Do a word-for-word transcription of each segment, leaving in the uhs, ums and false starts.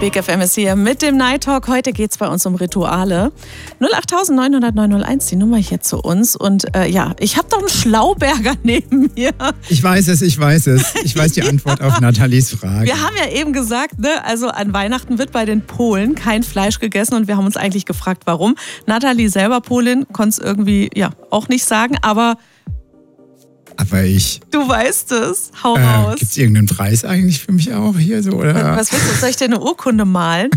Big F M ist hier mit dem Night Talk. Heute geht es bei uns um Rituale. null acht neun null neun null eins, die Nummer hier zu uns. Und äh, ja, ich habe doch einen Schlauberger neben mir. Ich weiß es, ich weiß es. Ich weiß die Antwort auf Nathalies Frage. Wir haben ja eben gesagt, ne, also an Weihnachten wird bei den Polen kein Fleisch gegessen. Und wir haben uns eigentlich gefragt, warum. Nathalie selber Polin, konnte es irgendwie ja auch nicht sagen, aber... Aber ich... Du weißt es. Hau äh, raus. Gibt es irgendeinen Preis eigentlich für mich auch hier so? Oder? Was willst du? Soll ich dir eine Urkunde malen?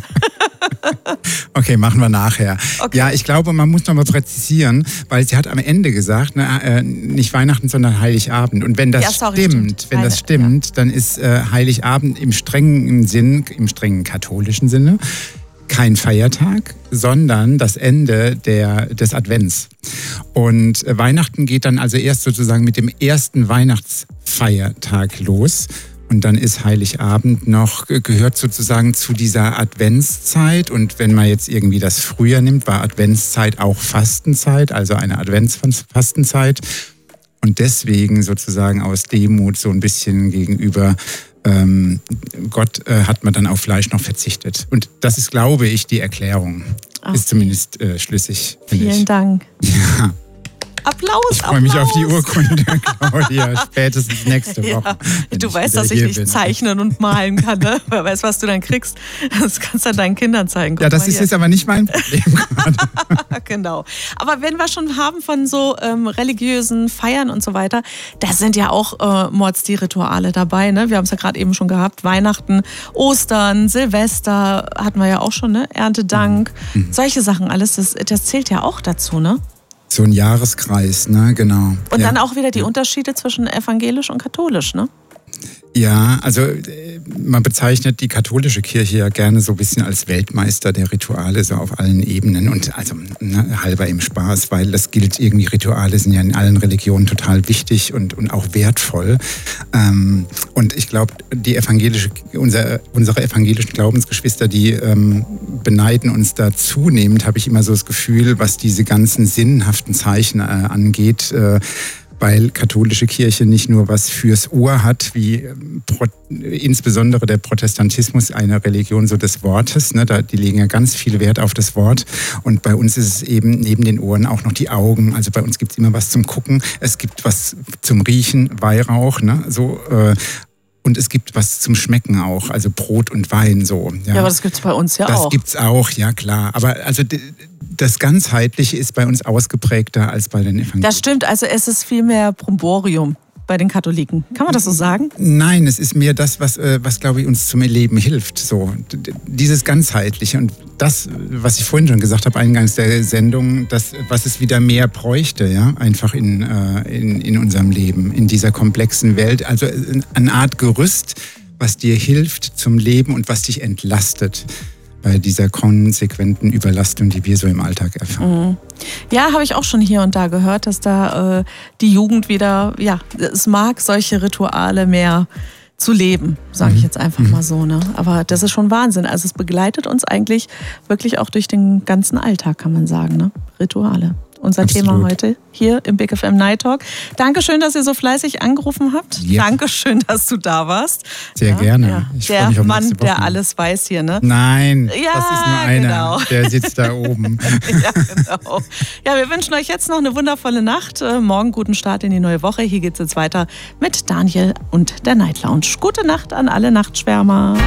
Okay, machen wir nachher. Okay. Ja, ich glaube, man muss noch mal präzisieren, weil sie hat am Ende gesagt, ne, äh, nicht Weihnachten, sondern Heiligabend. Und wenn das ja, sorry, stimmt, stimmt, wenn das stimmt, ja. dann ist äh, Heiligabend im strengen Sinn, im strengen katholischen Sinne, kein Feiertag, sondern das Ende der, des Advents. Und Weihnachten geht dann also erst sozusagen mit dem ersten Weihnachtsfeiertag los. Und dann ist Heiligabend noch, gehört sozusagen zu dieser Adventszeit. Und wenn man jetzt irgendwie das Frühjahr nimmt, war Adventszeit auch Fastenzeit, also eine Adventsfastenzeit. Und deswegen sozusagen aus Demut so ein bisschen gegenüber Ähm, Gott äh, hat man dann auf Fleisch noch verzichtet. Und das ist, glaube ich, die Erklärung. Okay. Ist zumindest äh, schlüssig. Vielen ich. Dank. Ja. Applaus, Ich freue mich auf die Urkunde, Claudia, spätestens nächste Woche. Ja, du weißt, dass ich nicht bin. zeichnen und malen kann, ne? Wer weiß, was du dann kriegst. Das kannst du dann deinen Kindern zeigen. Guck ja, das ist jetzt aber nicht mein Problem gerade. Genau. Aber wenn wir schon haben von so ähm, religiösen Feiern und so weiter, da sind ja auch äh, Mords die Rituale dabei, ne? Wir haben es ja gerade eben schon gehabt. Weihnachten, Ostern, Silvester hatten wir ja auch schon, ne? Erntedank, mhm. solche Sachen alles, das, das zählt ja auch dazu, ne? So ein Jahreskreis, ne, genau. Und ja. dann auch wieder die Unterschiede zwischen evangelisch und katholisch, ne? Ja, also man bezeichnet die katholische Kirche ja gerne so ein bisschen als Weltmeister der Rituale, so auf allen Ebenen. Und also ne, halber im Spaß, weil das gilt irgendwie, Rituale sind ja in allen Religionen total wichtig und, und auch wertvoll. Ähm, und ich glaube, die evangelische, unser, unsere evangelischen Glaubensgeschwister, die ähm, beneiden uns da zunehmend, habe ich immer so das Gefühl, was diese ganzen sinnhaften Zeichen äh, angeht, äh, weil katholische Kirche nicht nur was fürs Ohr hat, wie Pro, insbesondere der Protestantismus, eine Religion so des Wortes, ne, da, die legen ja ganz viel Wert auf das Wort, und bei uns ist es eben neben den Ohren auch noch die Augen, also bei uns gibt es immer was zum Gucken, es gibt was zum Riechen, Weihrauch, ne, so, äh, und es gibt was zum Schmecken auch, also Brot und Wein so. Ja, ja, aber das gibt es bei uns ja das auch. Das gibt es auch, ja klar. Aber also das Ganzheitliche ist bei uns ausgeprägter als bei den Evangelien. Das stimmt, also es ist viel mehr Bromborium bei den Katholiken. Kann man das so sagen? Nein, es ist mehr das, was, was glaube ich, uns zum Leben hilft. So, dieses Ganzheitliche. Und das, was ich vorhin schon gesagt habe, eingangs der Sendung, das, was es wieder mehr bräuchte, ja, einfach in, in, in unserem Leben, in dieser komplexen Welt. Also eine Art Gerüst, was dir hilft zum Leben und was dich entlastet bei dieser konsequenten Überlastung, die wir so im Alltag erfahren. Mhm. Ja, habe ich auch schon hier und da gehört, dass da äh, die Jugend wieder, ja, es mag solche Rituale mehr zu leben, sage ich jetzt einfach mhm. mal so, ne? Aber das ist schon Wahnsinn. Also es begleitet uns eigentlich wirklich auch durch den ganzen Alltag, kann man sagen, ne? Rituale. Unser Absolut. Thema heute hier im Big F M Night Talk. Dankeschön, dass ihr so fleißig angerufen habt. Ja. Dankeschön, dass du da warst. Sehr ja, gerne. Ja. Ich der mich auf Mann, nächste Woche. der alles weiß hier, ne? Nein, ja, das ist nur einer. Genau. Der sitzt da oben. Ja, genau. Ja, wir wünschen euch jetzt noch eine wundervolle Nacht. Morgen guten Start in die neue Woche. Hier geht's jetzt weiter mit Daniel und der Night Lounge. Gute Nacht an alle Nachtschwärmer.